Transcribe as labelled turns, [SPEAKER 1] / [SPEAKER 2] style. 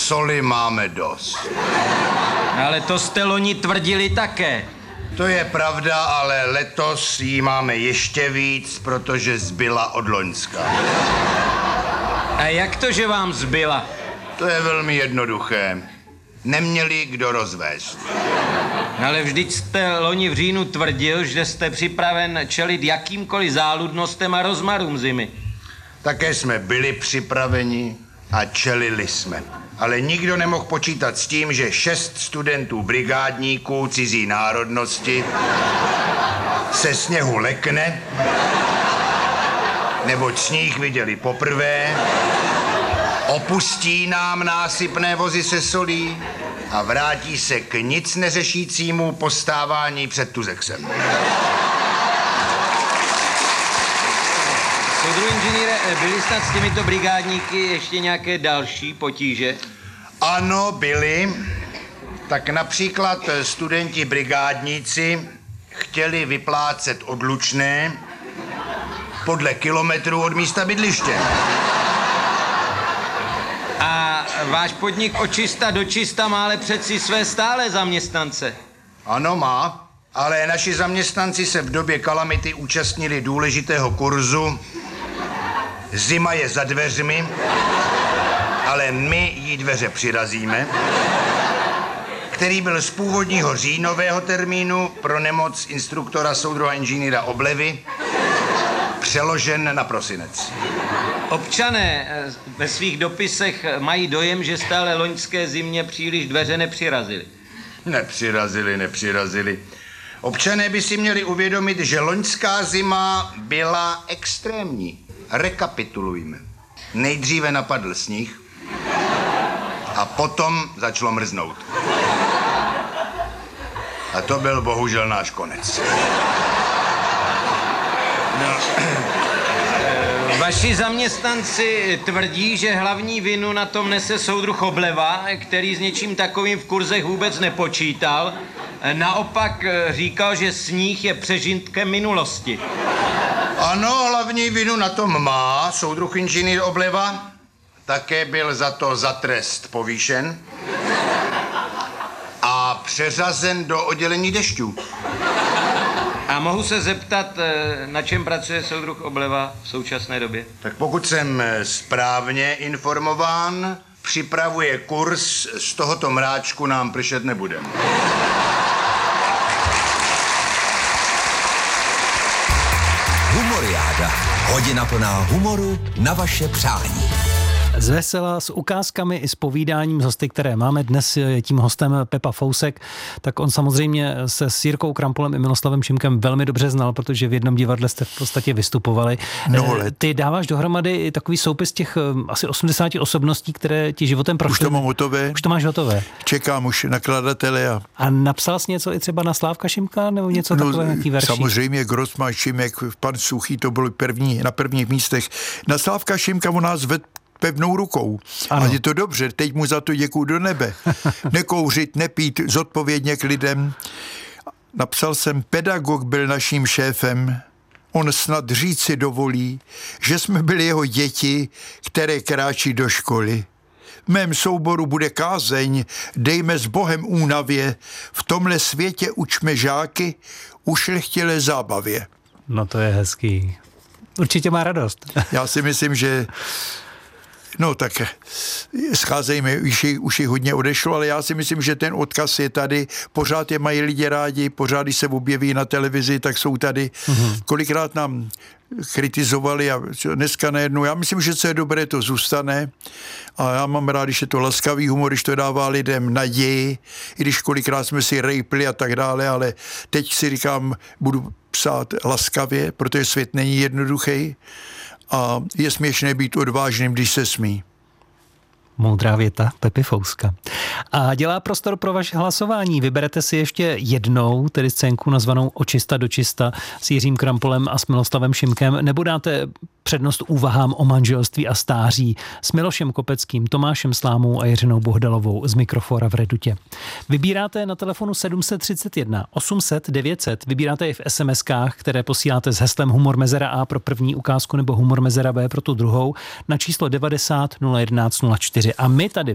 [SPEAKER 1] Soli máme dost.
[SPEAKER 2] Ale to jste loni tvrdili také.
[SPEAKER 1] To je pravda, ale letos jí máme ještě víc, protože zbyla od loňska.
[SPEAKER 2] A jak to, že vám zbyla?
[SPEAKER 1] To je velmi jednoduché. Neměli kdo rozvést.
[SPEAKER 2] Ale vždyť jste loni v říjnu tvrdil, že jste připraven čelit jakýmkoliv záludnostem a rozmarům zimy.
[SPEAKER 1] Také jsme byli připraveni a čelili jsme. Ale nikdo nemohl počítat s tím, že 6 studentů brigádníků cizí národnosti se sněhu lekne, neboť sníh viděli poprvé, opustí nám násypné vozy se solí a vrátí se k nic neřešícímu postávání před Tuzexem.
[SPEAKER 2] Soudru inženýre, byli snad s těmito brigádníky ještě nějaké další potíže?
[SPEAKER 1] Ano, byli. Tak například studenti brigádníci chtěli vyplácet odlučné podle kilometrů od místa bydliště.
[SPEAKER 2] A váš podnik od čista do čista má ale přeci své stálé zaměstnance.
[SPEAKER 1] Ano, má, ale naši zaměstnanci se v době kalamity účastnili důležitého kurzu Zima je za dveřmi, ale my jí dveře přirazíme, který byl z původního říjnového termínu pro nemoc instruktora soudruha inženýra Oblevy přeložen na prosinec.
[SPEAKER 2] Občané ve svých dopisech mají dojem, že stále loňské zimě příliš dveře nepřirazili.
[SPEAKER 1] Nepřirazili. Občané by si měli uvědomit, že loňská zima byla extrémní. Rekapitulujme. Nejdříve napadl sníh a potom začalo mrznout. A to byl bohužel náš konec.
[SPEAKER 2] Vaši zaměstnanci tvrdí, že hlavní vinu na tom nese soudruh Obleva, který s něčím takovým v kurzech vůbec nepočítal. Naopak říkal, že sníh je přežitkem minulosti.
[SPEAKER 1] Ano, hlavní vinu na tom má soudruh inženýr Obleva. Také byl za to za trest povýšen a přeřazen do oddělení dešťů.
[SPEAKER 2] A mohu se zeptat, na čem pracuje soudruh Obleva v současné době?
[SPEAKER 1] Tak pokud jsem správně informován, připravuje kurz, z tohoto mráčku nám pršet nebude.
[SPEAKER 3] Humoriáda. Hodina plná humoru na vaše přání.
[SPEAKER 4] Z vesela, s ukázkami i s povídáním z hosty, které máme. Dnes je tím hostem Pepa Fousek, tak on samozřejmě se s Jirkou Krampolem i Miloslavem Šimkem velmi dobře znal, protože v jednom divadle jste v podstatě vystupovali. Ty dáváš dohromady takový soupis těch asi 80 osobností, které ti životem prošly.
[SPEAKER 5] Už to mám hotové.
[SPEAKER 4] Už to máš hotové.
[SPEAKER 5] Čekám už nakladatele.
[SPEAKER 4] A napsal jsi něco i třeba na Slávka Šimka, nebo něco takové, nějaký verší?
[SPEAKER 5] Samozřejmě Grossman, Šimek, pan Suchý, to bylo na prvních místech. Na Slávka Šimka on nás vedl pevnou rukou. Ano. A je to dobře, teď mu za to děkuju do nebe. Nekouřit, nepít, zodpovědně k lidem. Napsal jsem, pedagog byl naším šéfem. On snad říct si dovolí, že jsme byli jeho děti, které kráčí do školy. V mém souboru bude kázeň, dejme s Bohem únavě, v tomhle světě učme žáky ušlechtilé zábavě.
[SPEAKER 4] No to je hezký. Určitě má radost.
[SPEAKER 5] Já si myslím, že no tak scházejme, už jich hodně odešlo, ale já si myslím, že ten odkaz je tady, pořád je mají lidi rádi, pořád, když se objeví na televizi, tak jsou tady. Kolikrát nám kritizovali a dneska najednou, já myslím, že co je dobré, to zůstane a já mám rád, když je to laskavý humor, když to dává lidem naději, i když kolikrát jsme si rejpli a tak dále, ale teď si říkám, budu psát laskavě, protože svět není jednoduchý. A je směšné být odvážným, když se smí.
[SPEAKER 4] Moudrá věta Pepy Fouska. A dělá prostor pro vaše hlasování. Vyberete si ještě jednou, tedy scénku nazvanou Od čista do čista s Jiřím Krampolem a s Miloslavem Šimkem, nebo dáte přednost úvahám o manželství a stáří s Milošem Kopeckým, Tomášem Slámou a Jiřinou Bohdalovou z Mikrofora v Redutě. Vybíráte na telefonu 731 800 900, vybíráte i v SMS-kách, které posíláte s heslem Humor Mezera A pro první ukázku nebo Humor Mezera B pro tu druhou na číslo 90 011 04. A my tady